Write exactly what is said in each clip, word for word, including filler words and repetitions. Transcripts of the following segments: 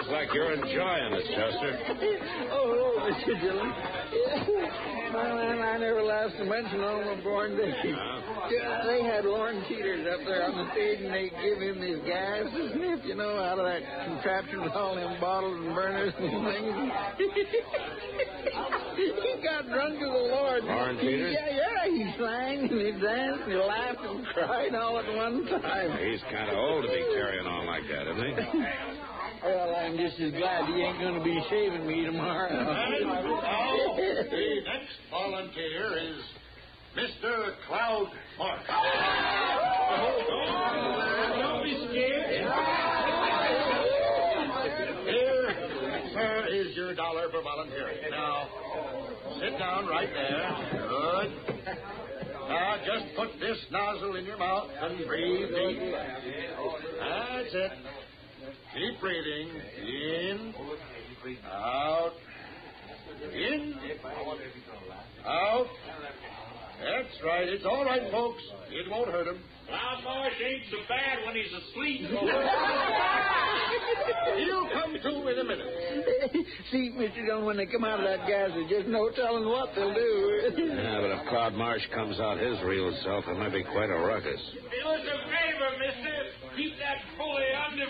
Sounds like you're enjoying it, Chester. oh, oh, Mister Dillon. My man, I never laughed so much in all my born days. Huh? Yeah, they had Lorne Teeters up there on the stage, and they give him this gas to sniff, you know, out of that contraption with all them bottles and burners and things. He got drunk to the Lord. Lorne Teeters? Yeah, yeah, he sang and he danced and he laughed and cried all at one time. He's kind of old to be carrying on like that, isn't he? Well, I'm just as glad he ain't going to be shaving me tomorrow. Now, the next volunteer is Mister Cloud Marsh. Don't be scared. Here, sir, is your dollar for volunteering. Now, sit down right there. Good. Now, just put this nozzle in your mouth and breathe deep. That's it. Keep breathing. In. Out. In. Out. That's right. It's all right, folks. It won't hurt him. Cloud Marsh ain't so bad when he's asleep. He'll come to in a minute. See, Mister Dillon, when they come out of that gas, there's just no telling what they'll do. Yeah, but if Cloud Marsh comes out his real self, it may be quite a ruckus. Do us a favor, mister. Keep that bully under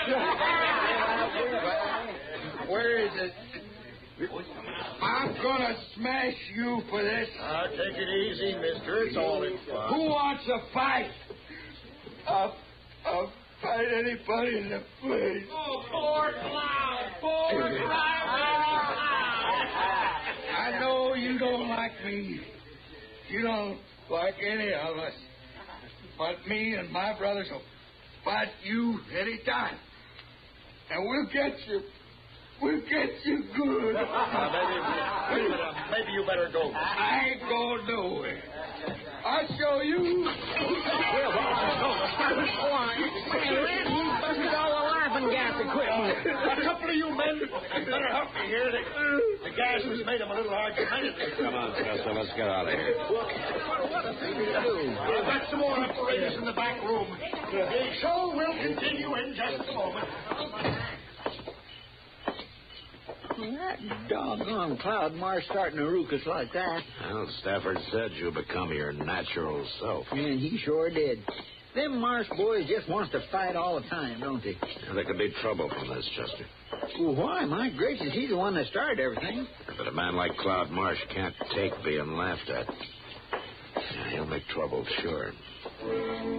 forever. Where is it? I'm gonna smash you for this. Now, take it easy, mister. It's all in fun. Who wants a fight? I'll, I'll fight anybody in the place. Oh, poor Cloud. Poor Cloud. I know you don't like me. You don't like any of us. But me and my brothers will fight you any time. And we'll get you. We'll get you good. Now, maybe, wait a minute. Maybe you better go. I ain't going nowhere. I'll show you. A couple of you men better help me here. The, the gas has made him a little argumentative. Come on, Chester, let's get out of here. What a thing to do. I've got some more apparatus in the back room. The show will continue in just a moment. That doggone Cloud Marsh starting to rookus like that. Well, Stafford said you'll become your natural self. Man, he sure did. Them Marsh boys just wants to fight all the time, don't they? There could be trouble from this, Chester. Well, why? My gracious, he's the one that started everything. But a man like Cloud Marsh can't take being laughed at. Yeah, he'll make trouble, sure.